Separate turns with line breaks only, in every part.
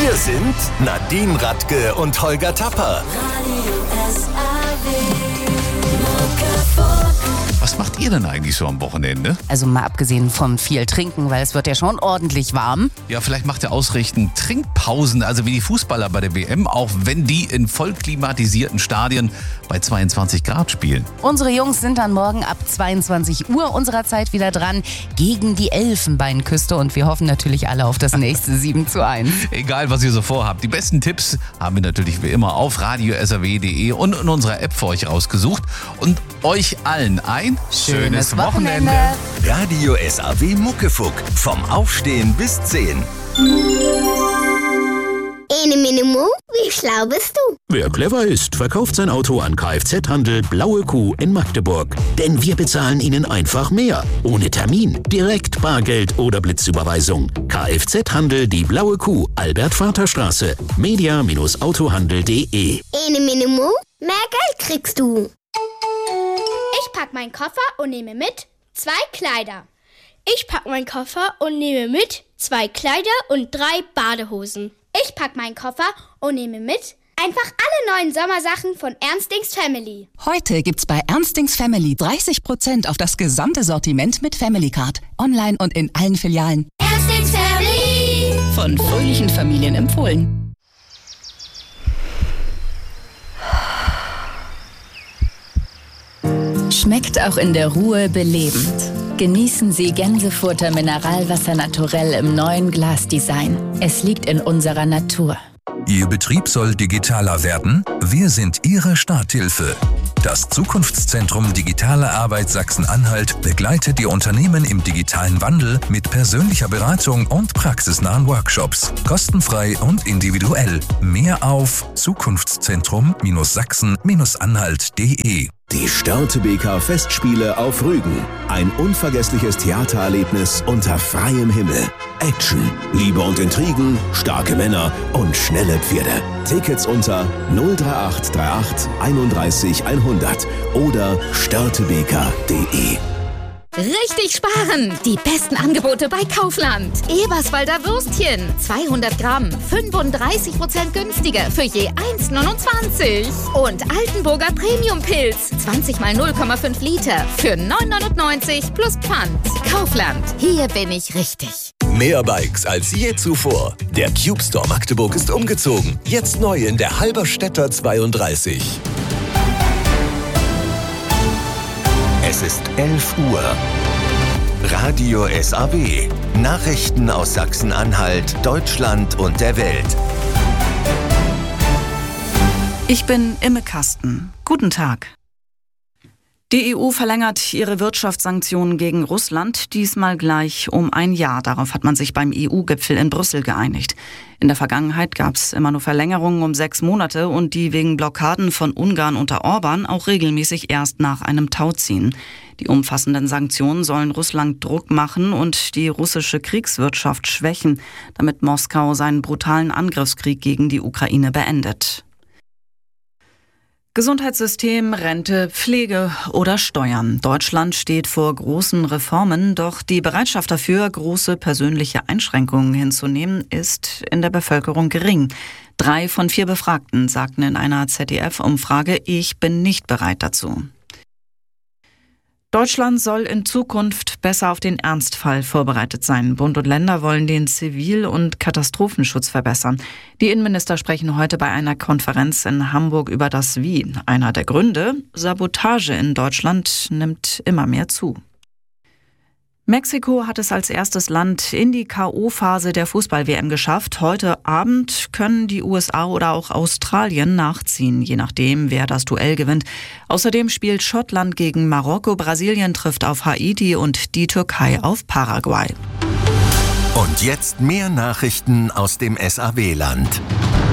Wir sind Nadine Radke und Holger Tapper.
Was macht ihr denn eigentlich so am Wochenende?
Also mal abgesehen von viel Trinken, weil es wird ja schon ordentlich warm.
Ja, vielleicht macht ihr ausrichten Trinkpausen, also wie die Fußballer bei der WM, auch wenn die in voll klimatisierten Stadien bei 22 Grad spielen.
Unsere Jungs sind dann morgen ab 22 Uhr unserer Zeit wieder dran gegen die Elfenbeinküste und wir hoffen natürlich alle auf das nächste 7:1.
Egal, was ihr so vorhabt. Die besten Tipps haben wir natürlich wie immer auf radio.srw.de und in unserer App für euch rausgesucht. Und euch allen ein schönes Wochenende.
Radio SAW Muckefuck. Vom Aufstehen bis 10.
Ene Minimo, wie schlau bist du?
Wer clever ist, verkauft sein Auto an Kfz-Handel Blaue Kuh in Magdeburg. Denn wir bezahlen Ihnen einfach mehr. Ohne Termin, direkt Bargeld oder Blitzüberweisung. Kfz-Handel die Blaue Kuh, Albert-Vater-Straße. media-autohandel.de.
Ene Minimo, mehr Geld kriegst du.
Ich pack meinen Koffer und nehme mit 2 Kleider. Ich pack meinen Koffer und nehme mit 2 Kleider und 3 Badehosen. Ich pack meinen Koffer und nehme mit einfach alle neuen Sommersachen von Ernstings Family.
Heute gibt's bei Ernstings Family 30% auf das gesamte Sortiment mit Family Card. Online und in allen Filialen.
Ernstings Family!
Von fröhlichen Familien empfohlen. Schmeckt auch in der Ruhe belebend. Genießen Sie Gänsefutter Mineralwasser naturell im neuen Glasdesign. Es liegt in unserer Natur.
Ihr Betrieb soll digitaler werden? Wir sind Ihre Starthilfe. Das Zukunftszentrum Digitale Arbeit Sachsen-Anhalt begleitet die Unternehmen im digitalen Wandel mit persönlicher Beratung und praxisnahen Workshops. Kostenfrei und individuell. Mehr auf zukunftszentrum-sachsen-anhalt.de.
Die Störtebeker Festspiele auf Rügen. Ein unvergessliches Theatererlebnis unter freiem Himmel. Action, Liebe und Intrigen, starke Männer und schnelle Pferde. Tickets unter 03838 31 100 oder störtebeker.de.
Richtig sparen! Die besten Angebote bei Kaufland. Eberswalder Würstchen, 200 Gramm, 35% günstiger für je 1,29. Und Altenburger Premium-Pilz, 20 mal 0,5 Liter für 9,99 plus Pfand. Kaufland, hier bin ich richtig.
Mehr Bikes als je zuvor. Der Cube Store Magdeburg ist umgezogen. Jetzt neu in der Halberstädter 32. Es ist 11 Uhr. Radio SAW. Nachrichten aus Sachsen-Anhalt, Deutschland und der Welt.
Ich bin Imme Kasten. Guten Tag. Die EU verlängert ihre Wirtschaftssanktionen gegen Russland, diesmal gleich um ein Jahr. Darauf hat man sich beim EU-Gipfel in Brüssel geeinigt. In der Vergangenheit gab es immer nur Verlängerungen um 6 Monate und die wegen Blockaden von Ungarn unter Orban auch regelmäßig erst nach einem Tauziehen. Die umfassenden Sanktionen sollen Russland Druck machen und die russische Kriegswirtschaft schwächen, damit Moskau seinen brutalen Angriffskrieg gegen die Ukraine beendet. Gesundheitssystem, Rente, Pflege oder Steuern. Deutschland steht vor großen Reformen, doch die Bereitschaft dafür, große persönliche Einschränkungen hinzunehmen, ist in der Bevölkerung gering. 3 von 4 Befragten sagten in einer ZDF-Umfrage, ich bin nicht bereit dazu. Deutschland soll in Zukunft besser auf den Ernstfall vorbereitet sein. Bund und Länder wollen den Zivil- und Katastrophenschutz verbessern. Die Innenminister sprechen heute bei einer Konferenz in Hamburg über das Wie. Einer der Gründe: Sabotage in Deutschland nimmt immer mehr zu. Mexiko hat es als erstes Land in die K.O.-Phase der Fußball-WM geschafft. Heute Abend können die USA oder auch Australien nachziehen, je nachdem, wer das Duell gewinnt. Außerdem spielt Schottland gegen Marokko, Brasilien trifft auf Haiti und die Türkei auf Paraguay.
Und jetzt mehr Nachrichten aus dem SAW-Land.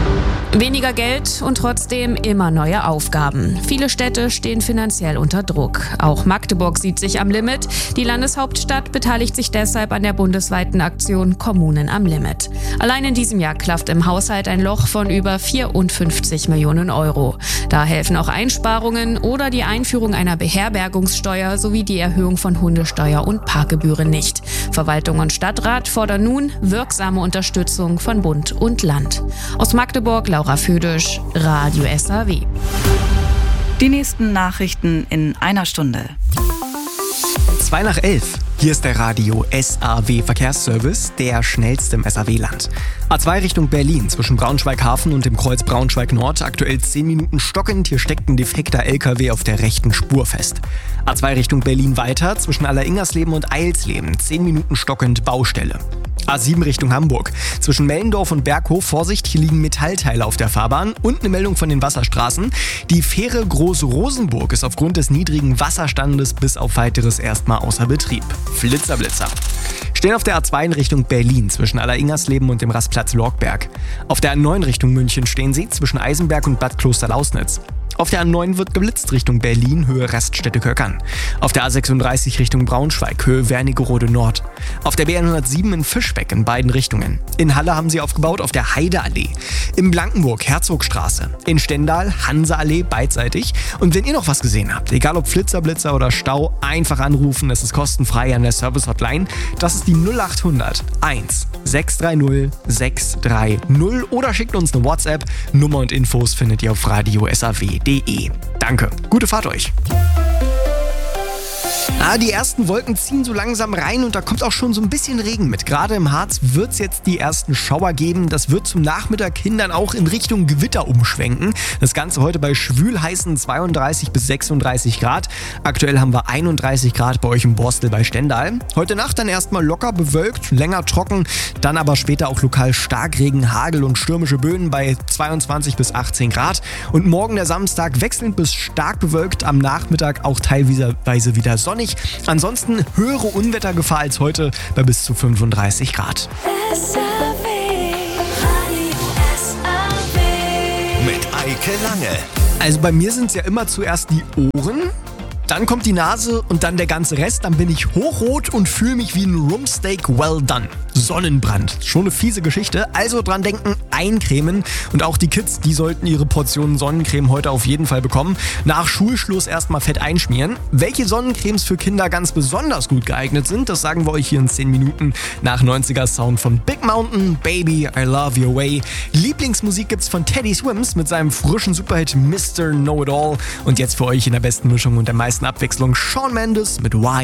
Weniger Geld und trotzdem immer neue Aufgaben. Viele Städte stehen finanziell unter Druck. Auch Magdeburg sieht sich am Limit. Die Landeshauptstadt beteiligt sich deshalb an der bundesweiten Aktion Kommunen am Limit. Allein in diesem Jahr klafft im Haushalt ein Loch von über 54 Millionen Euro. Da helfen auch Einsparungen oder die Einführung einer Beherbergungssteuer sowie die Erhöhung von Hundesteuer und Parkgebühren nicht. Verwaltung und Stadtrat fordern nun wirksame Unterstützung von Bund und Land. Aus Magdeburg, Laura Födisch, Radio SAW.
Die nächsten Nachrichten in einer Stunde.
11:02. Hier ist der Radio SAW Verkehrsservice, der schnellste im SAW-Land. A2 Richtung Berlin, zwischen Braunschweig-Hafen und dem Kreuz Braunschweig-Nord, aktuell 10 Minuten stockend. Hier steckt ein defekter LKW auf der rechten Spur fest. A2 Richtung Berlin weiter, zwischen Alleringersleben und Eilsleben, 10 Minuten stockend Baustelle. A7 Richtung Hamburg. Zwischen Mellendorf und Berghof, Vorsicht, hier liegen Metallteile auf der Fahrbahn und eine Meldung von den Wasserstraßen. Die Fähre Groß-Rosenburg ist aufgrund des niedrigen Wasserstandes bis auf weiteres erstmal außer Betrieb. Flitzer. Stehen auf der A2 in Richtung Berlin, zwischen Alleringersleben und dem Rastplatz Lorgberg. Auf der A9 Richtung München stehen sie, zwischen Eisenberg und Bad Kloster-Lausnitz. Auf der A9 wird geblitzt Richtung Berlin, Höhe Raststätte-Köckern. Auf der A36 Richtung Braunschweig, Höhe Wernigerode Nord. Auf der B107 in Fischbeck in beiden Richtungen. In Halle haben sie aufgebaut auf der Heideallee. In Blankenburg Herzogstraße. In Stendal Hanseallee beidseitig. Und wenn ihr noch was gesehen habt, egal ob Flitzer, Blitzer oder Stau, einfach anrufen. Es ist kostenfrei an der Service-Hotline. Das ist die 0800 1 630 630 oder schickt uns eine WhatsApp. Nummer und Infos findet ihr auf radio-saw.de. Danke. Gute Fahrt euch. Die ersten Wolken ziehen so langsam rein und da kommt auch schon so ein bisschen Regen mit. Gerade im Harz wird es jetzt die ersten Schauer geben. Das wird zum Nachmittag hin dann auch in Richtung Gewitter umschwenken. Das Ganze heute bei schwülheißen 32 bis 36 Grad. Aktuell haben wir 31 Grad bei euch im Borstel bei Stendal. Heute Nacht dann erstmal locker bewölkt, länger trocken. Dann aber später auch lokal Starkregen, Hagel und stürmische Böen bei 22 bis 18 Grad. Und morgen der Samstag wechselnd bis stark bewölkt. Am Nachmittag auch teilweise wieder sonnig. Ansonsten höhere Unwettergefahr als heute bei bis zu 35 Grad.
Mit Eike Lange.
Also bei mir sind es ja immer zuerst die Ohren, dann kommt die Nase und dann der ganze Rest. Dann bin ich hochrot und fühle mich wie ein Rumpsteak well done. Sonnenbrand. Schon eine fiese Geschichte. Also dran denken, eincremen. Und auch die Kids, die sollten ihre Portionen Sonnencreme heute auf jeden Fall bekommen. Nach Schulschluss erstmal fett einschmieren. Welche Sonnencremes für Kinder ganz besonders gut geeignet sind, das sagen wir euch hier in 10 Minuten nach 90er Sound von Big Mountain, Baby, I Love Your Way. Lieblingsmusik gibt's von Teddy Swims mit seinem frischen Superhit Mr. Know-It-All. Und jetzt für euch in der besten Mischung und der meisten Abwechslung Shawn Mendes mit Why.